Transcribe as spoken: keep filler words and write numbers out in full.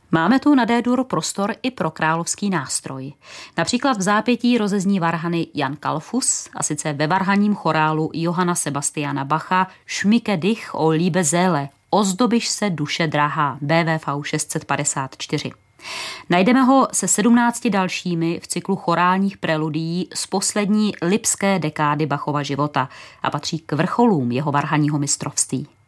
Máme tu na D-dur prostor i pro královský nástroj. Například v zápětí rozezní varhany Jan Kalfus, a sice ve varhanním chorálu Johanna Sebastiana Bacha Schmücke dich, o liebe Seele, ozdobiš se duše drahá, B V V šest set padesát čtyři. Najdeme ho se sedmnácti dalšími v cyklu chorálních preludií z poslední lipské dekády Bachova života a patří k vrcholům jeho varhanního mistrovství.